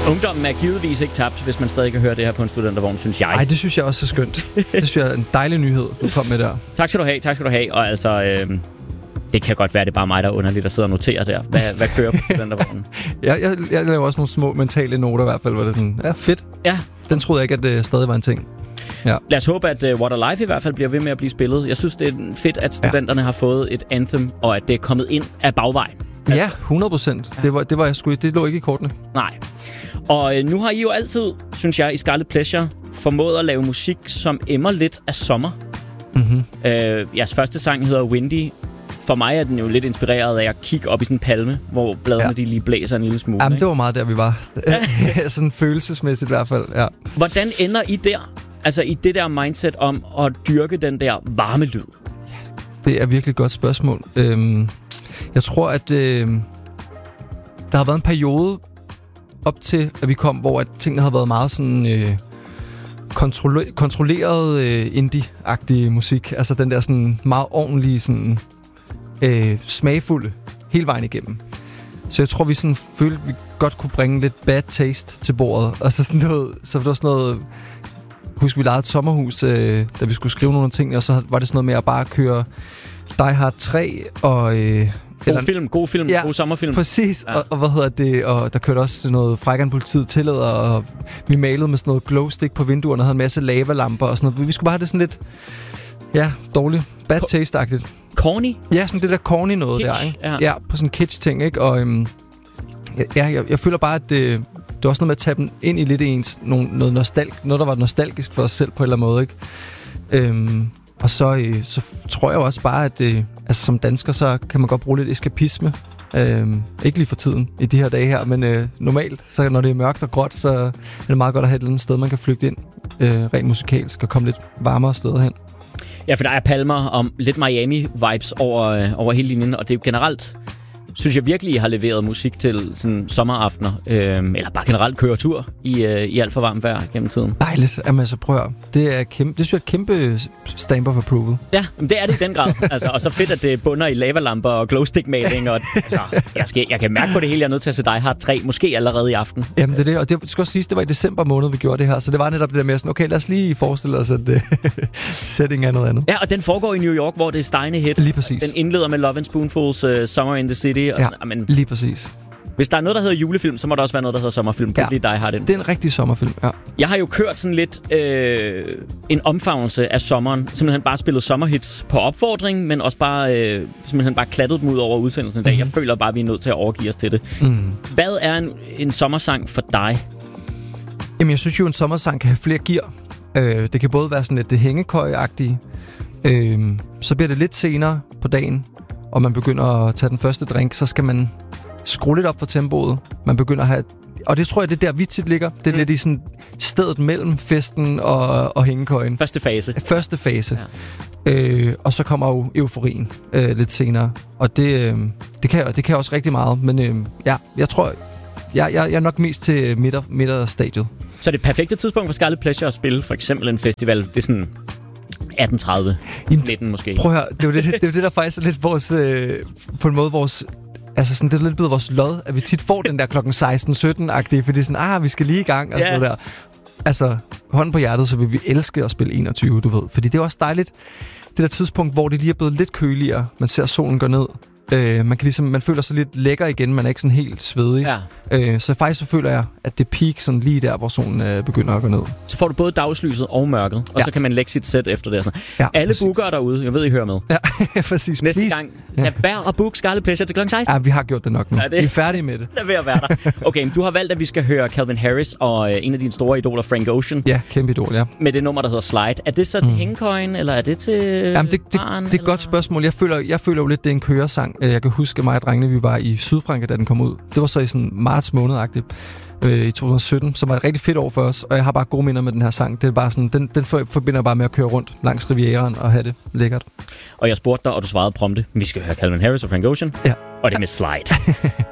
Ungdommen er givetvis ikke tabt, hvis man stadig kan høre det her på en studentervogn, synes jeg. Nej, det synes jeg også er skønt. Det synes jeg er en dejlig nyhed, du kom med der. Tak skal du have. Og altså, det kan godt være, det er bare mig, der er underligt at sidde og notere der. Hvad kører på studentervognen? Jeg laver også nogle små mentale noter i hvert fald, hvor det er sådan, ja, fedt. Ja. Den troede jeg ikke, at det stadig var en ting. Ja. Lad os håbe, at What a Life i hvert fald bliver ved med at blive spillet. Jeg synes, det er fedt, at studenterne har fået et anthem, og at det er kommet ind af bagvejen. Ja, 100%. Det lå ikke i kortene. Nej. Og nu har I jo altid, synes jeg, i Scarlet Pleasure formået at lave musik, som emmer lidt af sommer. Mm-hmm. Jeres første sang hedder Windy. For mig er den jo lidt inspireret af at kigge op i sådan en palme, hvor bladene de lige blæser en lille smule. Jamen, det var meget der, vi var. Sådan følelsesmæssigt i hvert fald, ja. Hvordan ender I der? Altså i det der mindset om at dyrke den der varme lyd? Det er virkelig et godt spørgsmål. Jeg tror, at der har været en periode op til, at vi kom, hvor at tingene har været meget sådan kontrolleret indie-agtig musik. Altså den der sådan meget ordentlige, sådan smagfulde hele vejen igennem. Så jeg tror, vi sådan følte, at vi godt kunne bringe lidt bad taste til bordet. Og så sådan noget, så var der sådan noget. Husk, vi lejede et sommerhus, da vi skulle skrive nogle ting, og så var det sådan noget med at bare køre Die Hard 3 og God film, god sommerfilm. Præcis. Ja. Og hvad hedder det? Og der kørte også noget Frækkeren Politiet tillader, og vi malede med sådan noget glowstick på vinduerne og havde en masse lavalamper og sådan noget. Vi skulle bare have det sådan lidt dårligt, bad taste-agtigt. Corny? Ja, sådan det der corny noget kitsch, der, ikke? Ja, på sådan en kitsch-ting, ikke? Og jeg føler bare, at det er også noget med at tage dem ind i lidt ens noget der var nostalgisk for os selv på en eller anden måde, ikke? Og så tror jeg også bare, at altså som dansker, så kan man godt bruge lidt eskapisme. Ikke lige for tiden i de her dage her, men normalt, så når det er mørkt og gråt, så er det meget godt at have et eller andet sted, man kan flygte ind rent musikalsk og komme lidt varmere steder hen. Ja, for der er palmer om lidt Miami-vibes over hele linjen, og det er jo generelt, synes jeg virkelig, I har leveret musik til sådan sommeraftener, eller bare generelt køretur i alt for varmt vejr gennem tiden. Dejligt. Jamen altså, prøv at høre. Det synes jeg er et kæmpe stamp of approval. Ja, det er det i den grad. Altså, og så fedt, at det bunder i lavalamper og glowstick-maling. Og, altså, jeg kan mærke på det hele, jeg er nødt til at se Die Hard 3, måske allerede i aften. Jamen det er det, og det skal også siges, det var i december måned, vi gjorde det her, så det var netop det der med sådan, okay, lad os lige forestille os, at setting er noget andet. Ja, og den foregår i New York, hvor det er stegende hit. Lige præcis. Den indleder med Love and Spoonfuls Summer in the City. Ja, lige præcis. Hvis der er noget, der hedder julefilm, så må der også være noget, der hedder sommerfilm. Ja, Die Hard ind. Det er en rigtig sommerfilm, ja. Jeg har jo kørt sådan lidt en omfavnelse af sommeren. Simpelthen bare spillet sommerhits på opfordring, men også bare simpelthen bare klattet dem ud over udsendelsen i dag. Jeg føler bare, at vi er nødt til at overgive os til det. Hvad er en sommersang for dig? Jamen, jeg synes jo, en sommersang kan have flere gear. Det kan både være sådan lidt det hængekøje-agtige. Så bliver det lidt senere på dagen, og man begynder at tage den første drink, så skal man skrue lidt op for tempoet. Man begynder at have... Og det tror jeg, det er der, vi tit ligger. Det er lidt i sådan stedet mellem festen og hængekøjen. Første fase. Ja. Og så kommer jo euforien lidt senere. Og det kan også rigtig meget. Men jeg tror... Jeg er nok mest til midterstadiet. Så det perfekte tidspunkt for Scarlet Pleasure at spille for eksempel en festival, det er sådan 18:30, 19 måske. Prøv at høre, det er jo det der faktisk er lidt vores, på en måde vores, altså sådan, det er lidt blevet vores lod, at vi tit får den der klokken 16-17-agtige, fordi sådan, vi skal lige i gang og sådan noget der. Altså, hånden på hjertet, så vil vi elske at spille 21, du ved. Fordi det er også dejligt, det der tidspunkt, hvor det lige er blevet lidt køligere, man ser solen gå ned. Man føler sig lidt lækker igen, man er ikke sådan helt svedig. Ja. Så faktisk så føler jeg, at det peak sådan lige der, hvor solen begynder at gå ned. Så får du både dagslyset og mørket, og så kan man lægge sit sæt efter det. Ja, alle bookere derude, jeg ved, I hører med. Ja, præcis. Næste gang, lad være at booke Scarlet Pleasure til kl. 16. Ja, vi har gjort det nok nu. Vi er færdige med det. Det er ved at være der. Okay, men du har valgt, at vi skal høre Calvin Harris og en af dine store idoler, Frank Ocean. Ja, kæmpe idol, ja. Med det nummer, der hedder Slide. Er det så til hængekøjen, eller er det til Jamen, det er et godt spørgsmål. Jeg føler jo lidt, det er en køresang. Jeg kan huske mig og drengene, vi var i Sydfrankrig, da den kom ud. Det var så i sådan marts måned-agtigt i 2017, som var et rigtig fedt år for os, og jeg har bare gode minder med den her sang. Det er bare sådan, den forbinder bare med at køre rundt langs Rivieraen og have det lækkert. Og jeg spurgte dig, og du svarede prompte, vi skal høre Calvin Harris og Frank Ocean, og det med Slide.